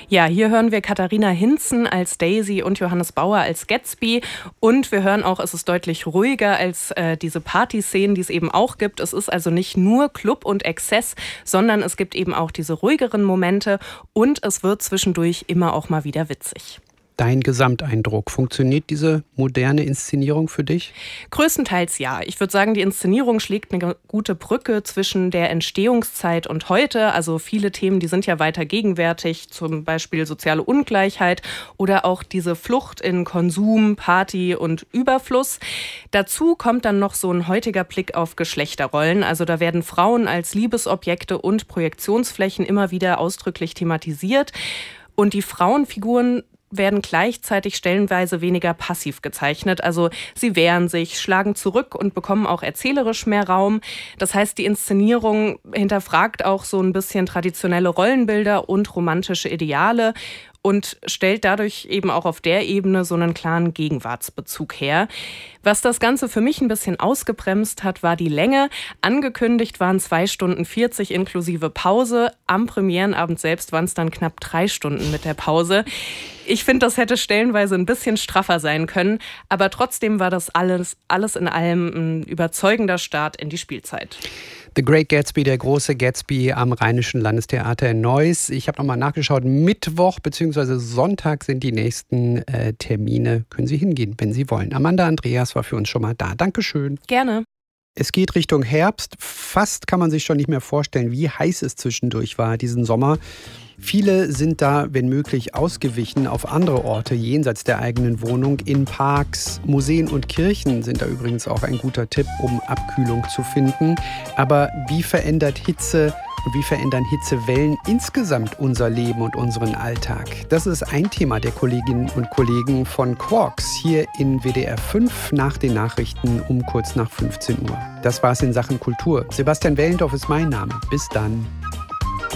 Ja, hier hören wir Katharina Hinzen als Daisy und Johannes Bauer als Gatsby. Und wir hören auch, es ist deutlich ruhiger als diese Partyszenen, die es eben auch gibt. Es ist also nicht nur Club und Exzess, sondern es gibt eben auch diese ruhigeren Momente und es wird zwischendurch immer auch mal wieder witzig. Dein Gesamteindruck, funktioniert diese moderne Inszenierung für dich? Größtenteils ja. Ich würde sagen, die Inszenierung schlägt eine gute Brücke zwischen der Entstehungszeit und heute. Also viele Themen, die sind ja weiter gegenwärtig, zum Beispiel soziale Ungleichheit oder auch diese Flucht in Konsum, Party und Überfluss. Dazu kommt dann noch so ein heutiger Blick auf Geschlechterrollen. Also da werden Frauen als Liebesobjekte und Projektionsflächen immer wieder ausdrücklich thematisiert. Und die Frauenfiguren werden gleichzeitig stellenweise weniger passiv gezeichnet. Also sie wehren sich, schlagen zurück und bekommen auch erzählerisch mehr Raum. Das heißt, die Inszenierung hinterfragt auch so ein bisschen traditionelle Rollenbilder und romantische Ideale und stellt dadurch eben auch auf der Ebene so einen klaren Gegenwartsbezug her. Was das Ganze für mich ein bisschen ausgebremst hat, war die Länge. Angekündigt waren 2 Stunden 40 inklusive Pause. Am Premierenabend selbst waren es dann knapp 3 Stunden mit der Pause. Ich finde, das hätte stellenweise ein bisschen straffer sein können, aber trotzdem war das alles in allem ein überzeugender Start in die Spielzeit. The Great Gatsby, der große Gatsby am Rheinischen Landestheater in Neuss. Ich habe nochmal nachgeschaut, Mittwoch bzw. Sonntag sind die nächsten Termine. Können Sie hingehen, wenn Sie wollen. Amanda Andreas war für uns schon mal da. Dankeschön. Gerne. Es geht Richtung Herbst. Fast kann man sich schon nicht mehr vorstellen, wie heiß es zwischendurch war diesen Sommer. Viele sind da, wenn möglich, ausgewichen auf andere Orte jenseits der eigenen Wohnung. In Parks, Museen und Kirchen sind da übrigens auch ein guter Tipp, um Abkühlung zu finden. Aber wie verändert Hitze und wie verändern Hitzewellen insgesamt unser Leben und unseren Alltag? Das ist ein Thema der Kolleginnen und Kollegen von Quarks hier in WDR 5 nach den Nachrichten um kurz nach 15 Uhr. Das war's in Sachen Kultur. Sebastian Wellendorf ist mein Name. Bis dann.